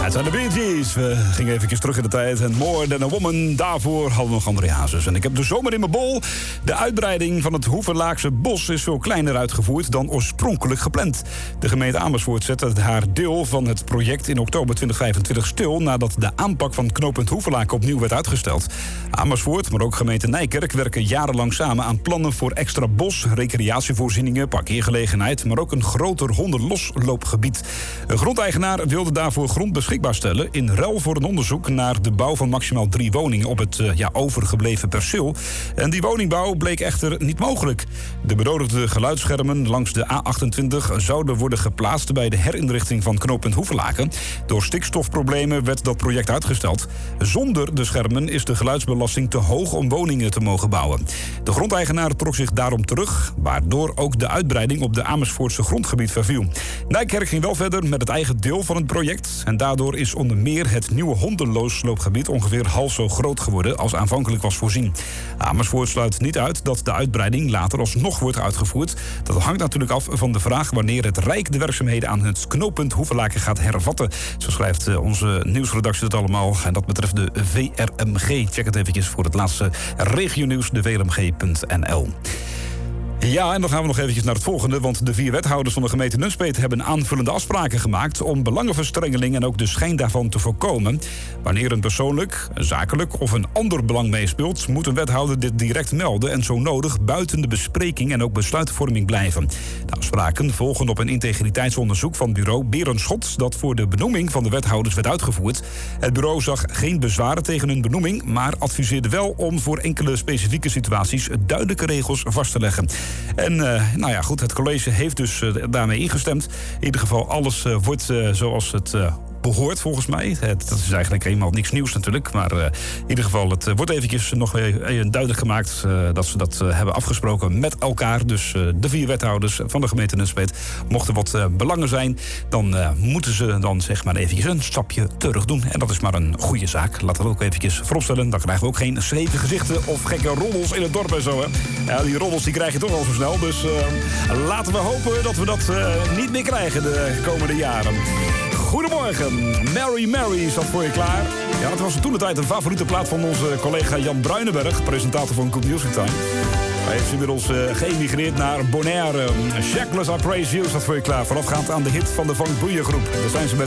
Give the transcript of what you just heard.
Het zijn de Bee Gees. We gingen even terug in de tijd. En More Than a Woman, daarvoor hadden we nog André Hazes. En ik heb de zomer in mijn bol. De uitbreiding van het Hoevelaakse bos is veel kleiner uitgevoerd dan oorspronkelijk gepland. De gemeente Amersfoort zette haar deel van het project in oktober 2025 stil, nadat de aanpak van knooppunt Hoevelaken opnieuw werd uitgesteld. Amersfoort, maar ook gemeente Nijkerk werken jarenlang samen aan plannen voor extra bos, recreatievoorzieningen, parkeergelegenheid, maar ook een groter hondenlosloopgebied. Een grondeigenaar wilde daarvoor grond beschikbaar stellen in ruil voor een onderzoek naar de bouw van maximaal 3 woningen op het overgebleven perceel. En die woningbouw bleek echter niet mogelijk. De benodigde geluidsschermen langs de A28 zouden worden geplaatst bij de herinrichting van knooppunt Hoevelaken. Door stikstofproblemen werd dat project uitgesteld. Zonder de schermen is de geluidsbelasting te hoog om woningen te mogen bouwen. De grondeigenaar trok zich daarom terug, waardoor ook de uitbreiding op de Amersfoortse grondgebied verviel. Nijkerk ging wel verder met het eigen deel van het project en daardoor is onder meer het nieuwe hondenlosloopgebied ongeveer half zo groot geworden als aanvankelijk was voorzien. Amersfoort sluit niet uit dat de uitbreiding later alsnog wordt uitgevoerd. Dat hangt natuurlijk af van de vraag wanneer het Rijk de werkzaamheden aan het knooppunt Hoevelaken gaat hervatten. Zo schrijft onze nieuwsredactie het allemaal. En dat betreft de VRMG. Check het eventjes voor het laatste regionieuws, de vrmg.nl. Ja, en dan gaan we nog eventjes naar het volgende, want de 4 wethouders van de gemeente Nunspeet hebben aanvullende afspraken gemaakt om belangenverstrengeling en ook de schijn daarvan te voorkomen. Wanneer een persoonlijk, zakelijk of een ander belang meespeelt, moet een wethouder dit direct melden en zo nodig buiten de bespreking en ook besluitvorming blijven. De afspraken volgen op een integriteitsonderzoek van bureau Berenschot dat voor de benoeming van de wethouders werd uitgevoerd. Het bureau zag geen bezwaren tegen hun benoeming, maar adviseerde wel om voor enkele specifieke situaties duidelijke regels vast te leggen. En goed, het college heeft dus daarmee ingestemd. In ieder geval, alles wordt zoals het behoort volgens mij. Dat is eigenlijk eenmaal niks nieuws natuurlijk. Maar in ieder geval, het wordt eventjes nog duidelijk gemaakt dat ze dat hebben afgesproken met elkaar. Dus de 4 wethouders van de gemeente Nunspeet. Mochten wat belangen zijn, dan moeten ze dan zeg maar eventjes een stapje terug doen. En dat is maar een goede zaak. Laten we dat ook eventjes vooropstellen. Dan krijgen we ook geen scheve gezichten of gekke roddels in het dorp en zo. Hè. Ja, die roddels die krijg je toch al zo snel. Dus laten we hopen dat we dat niet meer krijgen de komende jaren. Goedemorgen, Mary Mary zat voor je klaar. Ja, het was toen de tijd een favoriete plaat van onze collega Jan Bruinenberg, presentator van Good Music Time. Hij heeft inmiddels geëmigreerd naar Bonaire. Shackless I Praise You zat voor je klaar, voorafgaand aan de hit van de Van Boeien groep. Daar zijn ze met